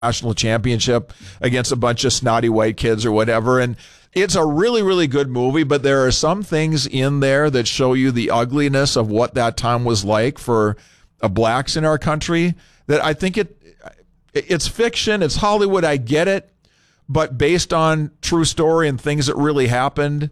national championship against a bunch of snotty white kids or whatever. And it's a really, really good movie, but there are some things in there that show you the ugliness of what that time was like for blacks in our country, that I think it's fiction, it's Hollywood, I get it, but based on true story and things that really happened,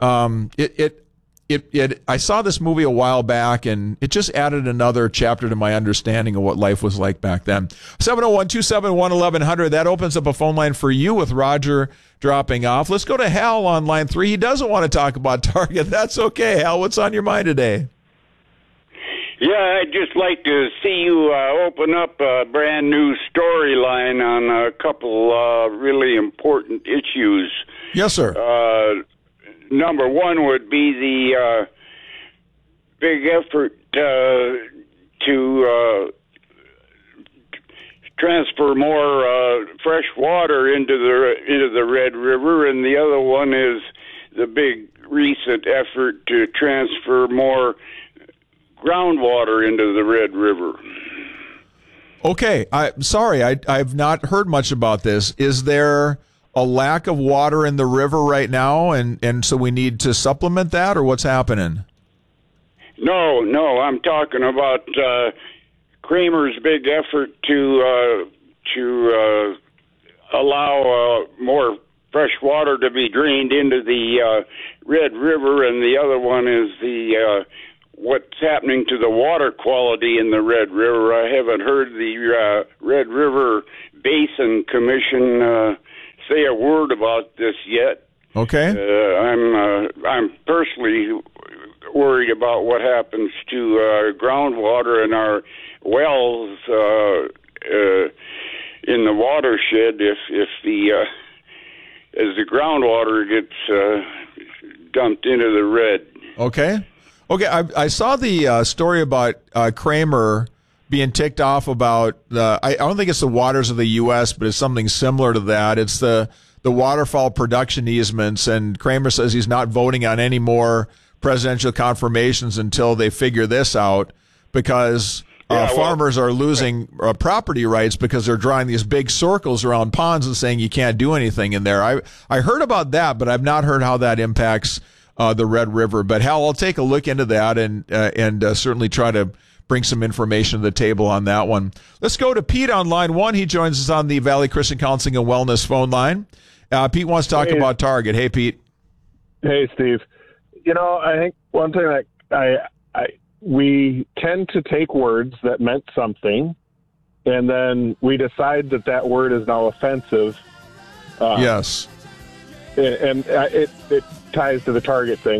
I saw this movie a while back, and it just added another chapter to my understanding of what life was like back then. 701-271-1100. That opens up a phone line for you with Roger dropping off. Let's go to Hal on line 3. He doesn't want to talk about Target. That's okay. Hal, what's on your mind today? Yeah, I'd just like to see you open up a brand new storyline on a couple really important issues. Yes, sir. Number one would be the big effort to transfer more fresh water into the Red River, and the other one is the big recent effort to transfer more groundwater into the Red River. Okay, I've not heard much about this. Is there a lack of water in the river right now, and so we need to supplement that, or what's happening? No, I'm talking about Kramer's big effort to allow more fresh water to be drained into the Red River, and the other one is the what's happening to the water quality in the Red River. I haven't heard the Red River Basin Commission say a word about this yet. Okay. I'm personally worried about what happens to groundwater in our wells in the watershed if the as the groundwater gets dumped into the red. Okay. I saw the story about Kramer being ticked off about I don't think it's the waters of the U.S., but it's something similar to that. It's the waterfall production easements, and Kramer says he's not voting on any more presidential confirmations until they figure this out, because farmers are losing property rights because they're drawing these big circles around ponds and saying you can't do anything in there. I heard about that, but I've not heard how that impacts the Red River. But Hal, I'll take a look into that and certainly try to bring some information to the table on that one. Let's go to Pete on line 1. He joins us on the Valley Christian Counseling and Wellness phone line. Pete wants to talk about Target. Hey, Pete. Hey, Steve. I think one thing that we tend to take words that meant something, and then we decide that word is now offensive. Yes. And it ties to the Target thing.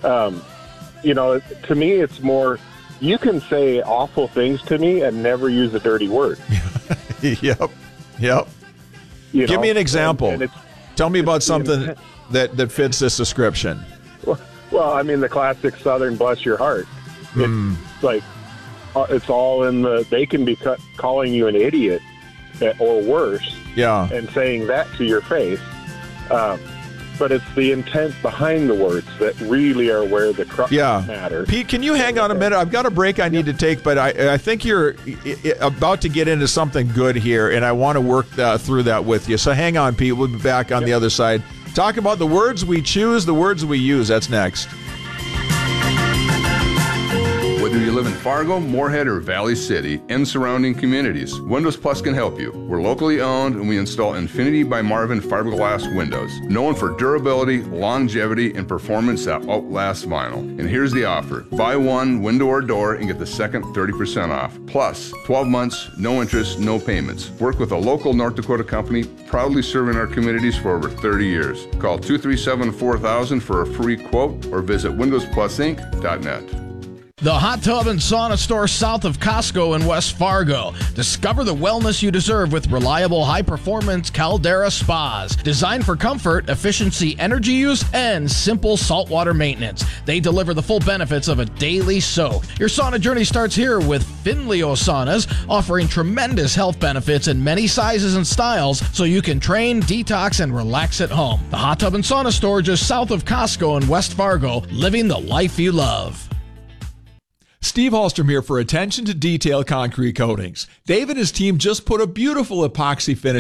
To me, it's more, you can say awful things to me and never use a dirty word. Yep. Give me an example. And tell me about something that fits this description. Well, I mean, the classic Southern bless your heart. It's like, it's all in they can be calling you an idiot or worse. Yeah. And saying that to your face. But it's the intent behind the words that really are where the crux matters. Pete, can you hang on a minute? I've got a break I need to take, but I think you're about to get into something good here, and I want to work through that with you. So hang on, Pete. We'll be back on the other side. Talk about the words we choose, the words we use. That's next. Whether you live in Fargo, Moorhead, or Valley City and surrounding communities, Windows Plus can help you. We're locally owned, and we install Infinity by Marvin fiberglass windows, known for durability, longevity, and performance that outlasts vinyl. And here's the offer. Buy one window or door and get the second 30% off. Plus, 12 months, no interest, no payments. Work with a local North Dakota company, proudly serving our communities for over 30 years. Call 237-4000 for a free quote or visit windowsplusinc.net. The Hot Tub and Sauna Store south of Costco in West Fargo. Discover the wellness you deserve with reliable, high-performance Caldera spas. Designed for comfort, efficiency, energy use, and simple saltwater maintenance. They deliver the full benefits of a daily soak. Your sauna journey starts here with Finleo Saunas, offering tremendous health benefits in many sizes and styles so you can train, detox, and relax at home. The Hot Tub and Sauna Store just south of Costco in West Fargo, living the life you love. Steve Hallstrom here for Attention to Detail Concrete Coatings. Dave and his team just put a beautiful epoxy finish